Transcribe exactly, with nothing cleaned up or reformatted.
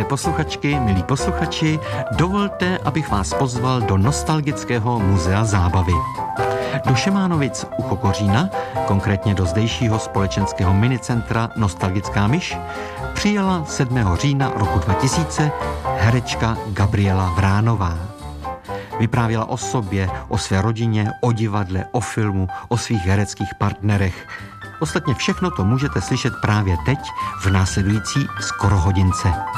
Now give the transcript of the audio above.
posluchačky, milí posluchači, dovolte, abych vás pozval do nostalgického muzea zábavy. Do Šemánovic u Kokořína, konkrétně do zdejšího společenského minicentra Nostalgická myš, přijela sedmého října roku dva tisíce herečka Gabriela Vránová. Vyprávěla o sobě, o své rodině, o divadle, o filmu, o svých hereckých partnerech. Ostatně všechno to můžete slyšet právě teď v následující skorohodince.